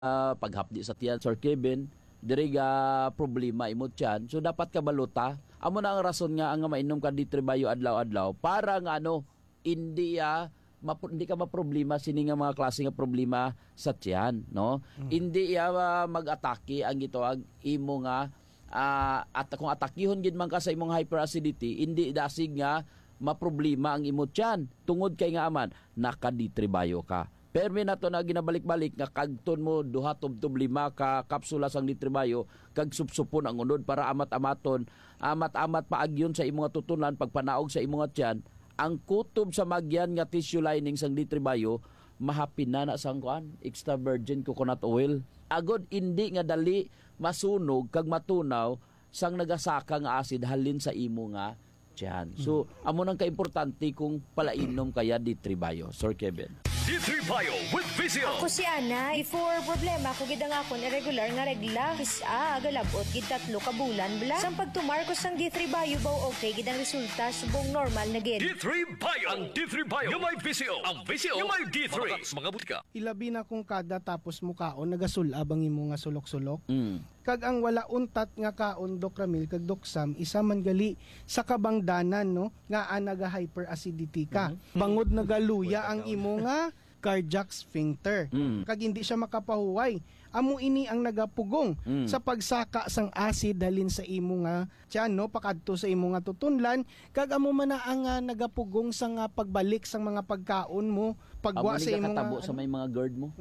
paghapdi sa tiyan, Sir Kevin, diri ga problema imot tiyan. So dapat ka baluta. Amo na ang rason nga ang mainom ka di tribayo adlaw-adlaw para nga hindi hindi ka maproblema sini nga mga klase nga problema sa tiyan, no? Hindi mag-atake ang gitawag imo nga at kung atakihon gid man ka sa imong hyperacidity, hindi dasig nga maproblema ang imo tiyan. Tungod kay nga aman nakaditribayo ka. Permi na to na ginabalik-balik nga kagton mo duha tubtob lima ka kapsula sang litribayo kag supsupon ang unod para amat-amaton amat-amat paagyon sa imong tutunan pagpanaog sa imong tiyan ang kutob sa magyan nga tissue lining sang litribayo mahapin na sang kuan extra virgin coconut oil agod hindi nga dali masunog kag matunaw sang nagasaka nga acid halin sa imo nga tiyan. So amo nang kaimportante kung palainom kaya litribayo, Sir Kevin. D3 with Vizio. Ako si Ana, before problema ko gid nga akon irregular nga regla. Kisa agalabot gid 3 ka bulan bla. Sang pagtumar ko sang D3 Bio baw okay gid ang resulta subong normal na gid. D3 Bio. Ang D3 Bio yung may Vizio. Ang Vizio yung may D3. Mga butika. Ilabi na kung kada tapos mukaon nagasulab ang imo nga sulok-sulok. Mm. Kag ang wala untat nga kaon Dok Ramil kag Dok Sam isa man gali sa kabangdanan no nga naga hyperacidity ka. Bangod nagaluya ang imo nga cardiac sphincter. Kag hindi siya makapahuway. Amo ini ang nagapugong sa pagsaka sang acid dalin sa imo nga tiyan no pakadto sa imo nga tutunlan kag amo man na ang nagapugong sa nga pagbalik sang mga pagkaon mo pagwa sa imo nga sa may mga GERD mo.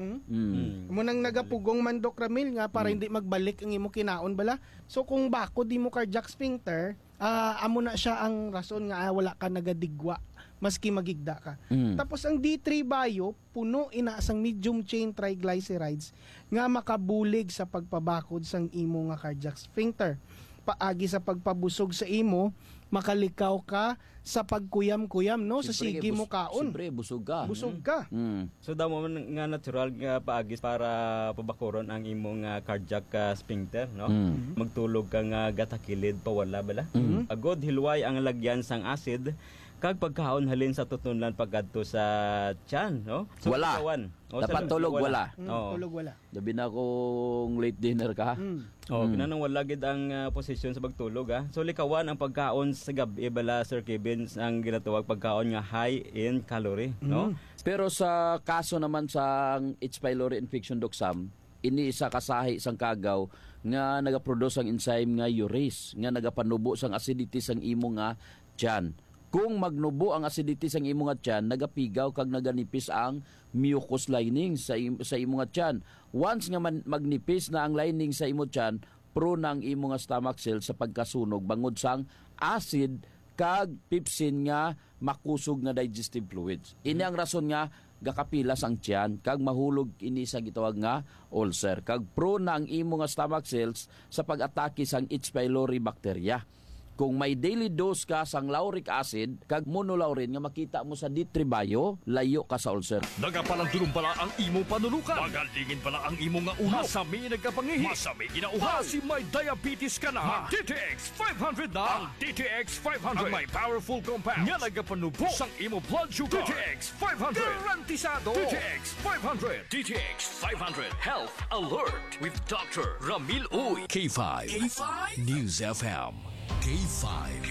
Amo nang nagapugong man Dok Ramil nga para hindi magbalik ang imo kinaon bala. So kung bako di mo cardiac sphincter, amo na siya ang rason nga wala ka nagadigwa maski magigda ka. Tapos ang D3 Bio puno ina sang medium chain triglycerides nga makabulig sa pagpabakod sang imo nga cardiac sphincter. Paagi sa pagpabusog sa imo, makalikaw ka sa pagkuyam-kuyam no sa sige mo kaon. Siyempre busog ka. Busog ka. So damo man nga natural nga paagis para pabakuron ang imong cardiac sphincter no. Magtulog ka nga gatakilid pawala bala. Agod hilway ang lagyan sang acid kag pagkaon halin sa tutunlan pagkadto sa tiyan no. So, wala. Dapat tulog wala. Tulog wala. Labi na kung late dinner ka. Pinanang wala gid ang posisyon sa pagtulog So likawan ang pagkaon sa gabi bala Sir Kevin ang ginatawag pagkaon nga high in calorie no. Pero sa kaso naman sa H. pylori infection Dok Sam, ini isa kasahi sang kagaw nga nagaproduce ang enzyme nga urease nga nagapanubo sang acidity sang imo nga tiyan. Kung magnubo ang acidity sang imo nga tiyan, nagapigaw kag naganipis ang mucous lining sa imo nga tiyan. Once nga magnipis na ang lining sa imo tiyan, prone ang imo nga stomach cells sa pagkasunog bangod sang acid kag pepsin nga makusog nga digestive fluids. Ini ang rason nga gakapilas ang tiyan kag mahulog ini sa gitawag nga ulcer. Kag prone na ang imo nga stomach cells sa pag-atake sang H. pylori bacteria. Kung may daily dose ka sang lauric acid kag monolaurin nga makita mo sa D3 Bio, layo ka sa ulcer. Nagapalandulong pala ang imo panulukan. Magalingin pala ang imo nga ulo. Masami nagkapangihi. Masami ginauhaw. Kasi may diabetes ka na. DTX 500 na. Ang DTX 500. Ang may powerful compounds. Nga nagapanubo sang imo blood sugar. DTX 500. Garantisado. DTX 500. DTX 500. Health Alert with Dr. Ramil Uy. K5. News FM. K5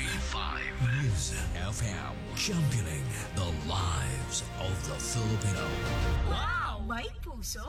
News FM, championing the lives of the Filipino. Wow, may puso!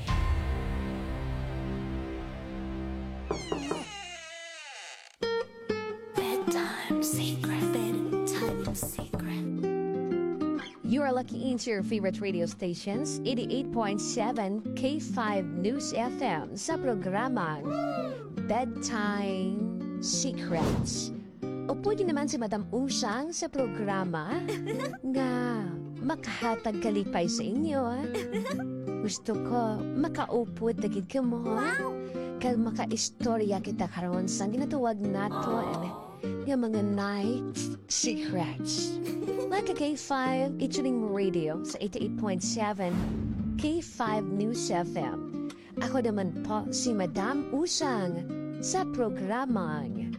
Bedtime secret. Bedtime secret. You are lucky into your favorite radio stations, 88.7 K5 News FM sa programang Bedtime Secrets. O pwede naman si Madam Usang sa programa nga makahatag kalipay sa inyo. Gusto ko makaupod dagid ka mo. Kag makaistorya kita karon sa ginatuwag naton nga mga night secrets. Like a K5 Ichuling Radio sa 88.7 K5 News FM. Ako naman po si Madam Usang sa programang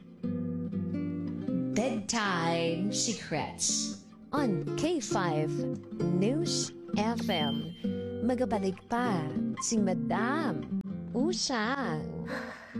Bedtime Secrets on K5 News FM. magabalik pa si Madam Usang.